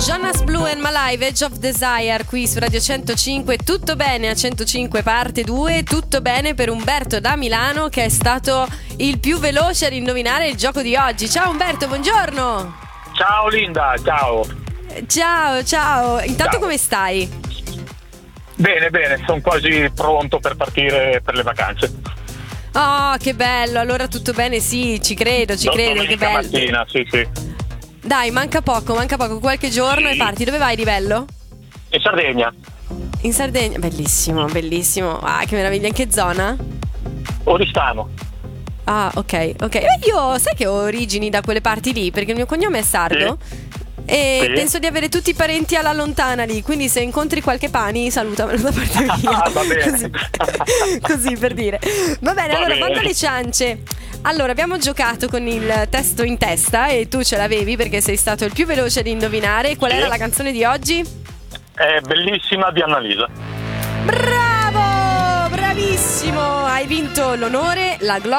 Jonas Blue and My Life, Edge of Desire, qui su Radio 105. Tutto bene a 105 parte 2. Tutto bene per Umberto da Milano, che è stato il più veloce ad indovinare il gioco di oggi. Ciao Umberto, buongiorno. Ciao Linda, ciao. Ciao. Intanto Ciao. come stai? Bene, sono quasi pronto per partire per le vacanze. Oh, che bello, allora tutto bene, sì, ci credo, che bello. Mattina, sì. Dai, manca poco, qualche giorno Sì. e parti. Dove vai di bello? In Sardegna, In Sardegna, bellissimo. Ah, che meraviglia, in che zona? Oristano. Ah, ok. Io sai che ho origini da quelle parti lì, perché il mio cognome è sardo. E Sì. penso di avere tutti i parenti alla lontana lì. Quindi se incontri qualche pani, salutamelo da parte mia. Va bene. Così per dire. Va bene, allora bene. bando alle ciance. Allora, abbiamo giocato con il testo in testa e tu ce l'avevi perché sei stato il più veloce ad indovinare. Qual Sì. era la canzone di oggi? È bellissima di Annalisa. Bravo! Bravissimo! Hai vinto l'onore, la gloria